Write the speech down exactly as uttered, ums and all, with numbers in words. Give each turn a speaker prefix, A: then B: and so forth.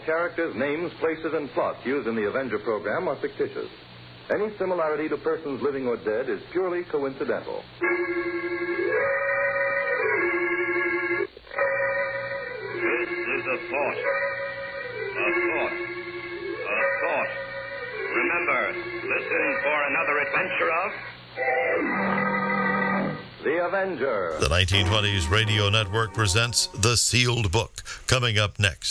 A: characters, names, places, and plots used in the Avenger program are fictitious. Any similarity to persons living or dead is purely coincidental.
B: This is a thought. A thought. A thought. Remember, listen for another adventure of...
A: The Avenger.
C: The nineteen twenties Radio Network presents The Sealed Book, coming up next.